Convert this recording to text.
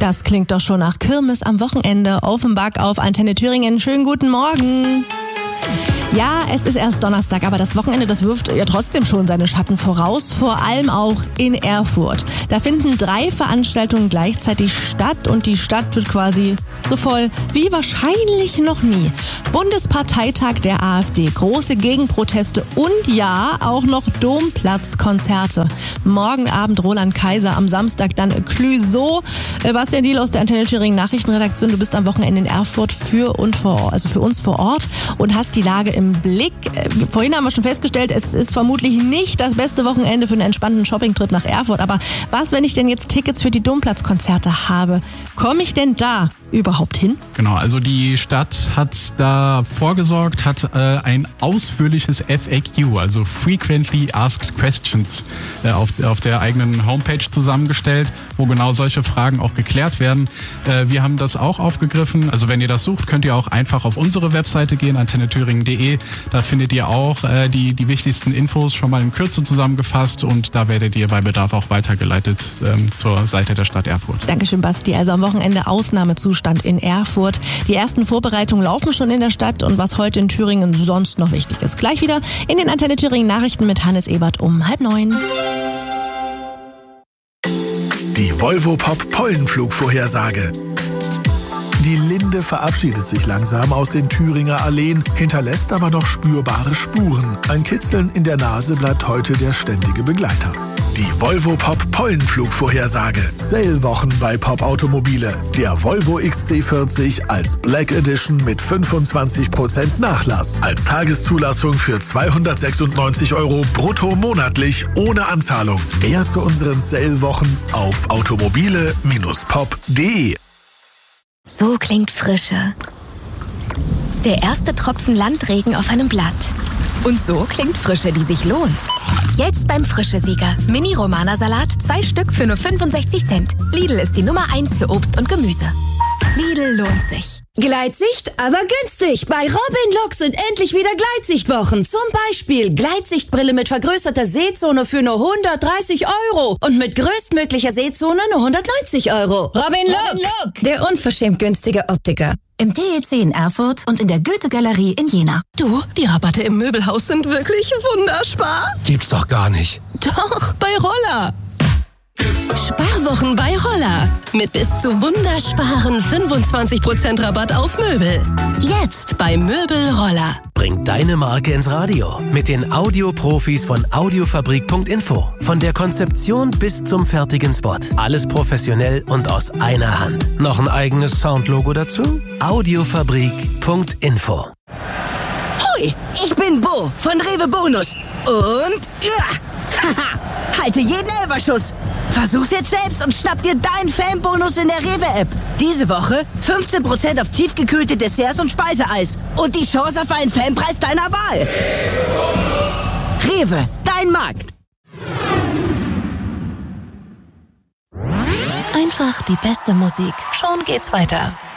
Das klingt doch schon nach Kirmes am Wochenende. Offenbach auf Antenne Thüringen. Schönen guten Morgen. Ja, es ist erst Donnerstag, aber das Wochenende, das wirft ja trotzdem schon seine Schatten voraus, vor allem auch in Erfurt. Da finden 3 Veranstaltungen gleichzeitig statt und die Stadt wird quasi so voll wie wahrscheinlich noch nie. Bundesparteitag der AfD, große Gegenproteste und ja, auch noch Domplatzkonzerte. Morgen Abend Roland Kaiser, am Samstag dann Clüso. Bastian Diel aus der Antenne Thüringen Nachrichtenredaktion, du bist am Wochenende in Erfurt für uns vor Ort und hast die Lage im Blick. Vorhin haben wir schon festgestellt, es ist vermutlich nicht das beste Wochenende für einen entspannten Shoppingtrip nach Erfurt. Aber was, wenn ich denn jetzt Tickets für die Domplatzkonzerte habe? Komme ich denn da überhaupt hin? Genau, also die Stadt hat da vorgesorgt, hat ein ausführliches FAQ, also Frequently Asked Questions, auf der eigenen Homepage zusammengestellt, wo genau solche Fragen auch geklärt werden. Wir haben das auch aufgegriffen. Also wenn ihr das sucht, könnt ihr auch einfach auf unsere Webseite gehen, antennethüringen.de. Da findet ihr auch die wichtigsten Infos schon mal in Kürze zusammengefasst und da werdet ihr bei Bedarf auch weitergeleitet zur Seite der Stadt Erfurt. Dankeschön, Basti. Also am Wochenende Ausnahmezustand in Erfurt. Die ersten Vorbereitungen laufen schon in der Stadt und was heute in Thüringen sonst noch wichtig ist. Gleich wieder in den Antenne Thüringen Nachrichten mit Hannes Ebert um 8:30. Die Volvo Pop Pollenflugvorhersage. Die Linde verabschiedet sich langsam aus den Thüringer Alleen, hinterlässt aber noch spürbare Spuren. Ein Kitzeln in der Nase bleibt heute der ständige Begleiter. Die Volvo Pop Pollenflugvorhersage. Sale-Wochen bei Pop Automobile. Der Volvo XC40 als Black Edition mit 25% Nachlass. Als Tageszulassung für 296 € brutto monatlich ohne Anzahlung. Mehr zu unseren Sale-Wochen auf automobile-pop.de. So klingt Frische. Der erste Tropfen Landregen auf einem Blatt. Und so klingt Frische, die sich lohnt. Jetzt beim Frische-Sieger. Mini-Romana-Salat, 2 Stück für nur 65 Cent. Lidl ist die Nummer 1 für Obst und Gemüse. Lidl lohnt sich. Gleitsicht, aber günstig. Bei Robin Look sind endlich wieder Gleitsichtwochen. Zum Beispiel Gleitsichtbrille mit vergrößerter Sehzone für nur 130 € und mit größtmöglicher Sehzone nur 190 €. Robin Look, der unverschämt günstige Optiker. Im TEC in Erfurt und in der Goethe-Galerie in Jena. Du, die Rabatte im Möbelhaus sind wirklich wunderspar. Gibt's doch gar nicht. Doch, bei Roller. Sparwochen bei Roller. Mit bis zu wundersparen 25% Rabatt auf Möbel. Jetzt bei Möbel Roller. Bring deine Marke ins Radio mit den Audioprofis von Audiofabrik.info. Von der Konzeption bis zum fertigen Spot. Alles professionell und aus einer Hand. Noch ein eigenes Soundlogo dazu? Audiofabrik.info. Hoi, ich bin Bo von Rewe Bonus. Und halte jeden Elferschuss. Versuch's jetzt selbst und schnapp dir deinen Fanbonus in der Rewe-App. Diese Woche 15% auf tiefgekühlte Desserts und Speiseeis. Und die Chance auf einen Fanpreis deiner Wahl. Rewe, dein Markt. Einfach die beste Musik. Schon geht's weiter.